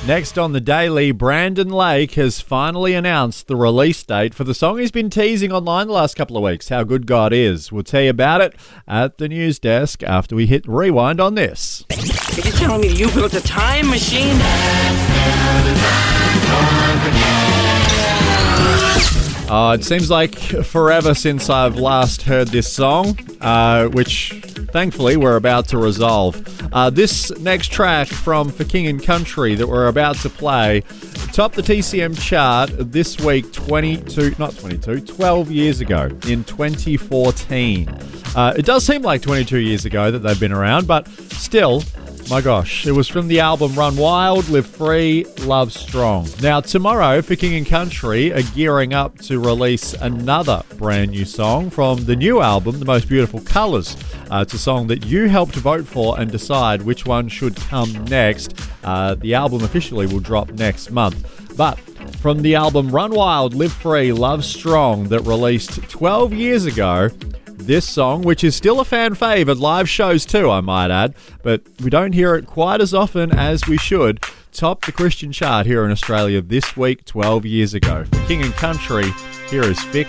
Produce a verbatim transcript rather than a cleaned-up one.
Next on the Daily, Brandon Lake has finally announced the release date for the song he's been teasing online the last couple of weeks, How Good God Is. We'll tell you about it at the news desk after we hit rewind on this. Are you telling me you built a time machine? Uh, it seems like forever since I've last heard this song, uh, which thankfully we're about to resolve. Uh, this next track from For King and Country that we're about to play topped the T C M chart this week twenty-two, not twenty-two, twelve years ago in twenty fourteen. Uh, it does seem like twenty-two years ago that they've been around, but still, my gosh, it was from the album Run Wild, Live Free, Love Strong. Now, tomorrow, For King and Country are gearing up to release another brand new song from the new album, The Most Beautiful Colours. Uh, it's a song that you helped vote for and decide which one should come next. Uh, the album officially will drop next month. But from the album Run Wild, Live Free, Love Strong that released twelve years ago, this song, which is still a fan fave at live shows too, I might add, but we don't hear it quite as often as we should, topped the Christian chart here in Australia this week twelve years ago. For King and Country, here is Fix